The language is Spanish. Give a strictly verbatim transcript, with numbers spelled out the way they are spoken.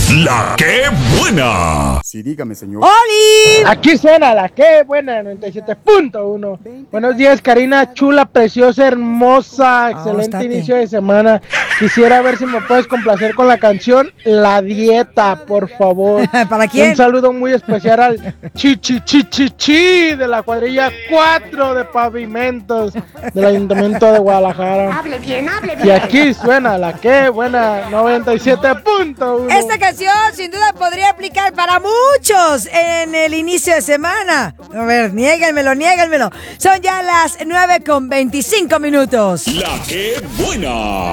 La que buena. Sí, dígame, señor. ¡Oli! Aquí suena la que buena, noventa y siete punto uno. Buenos días, Karina, chula, preciosa, hermosa, excelente estate. inicio de semana. Quisiera ver si me puedes complacer con la canción La Dieta, por favor. ¿Para quién? Un saludo muy especial al chi chi chi chi chi de la cuadrilla cuatro de Pavimentos del Ayuntamiento de Guadalajara. Hable bien, hable bien. Y aquí suena la que buena, noventa y siete punto uno. Esta canción sin duda podría aplicar para muchos en el inicio de semana. A ver, niéganmelo, niéganmelo. Son ya las nueve con veinticinco minutos. La que buena.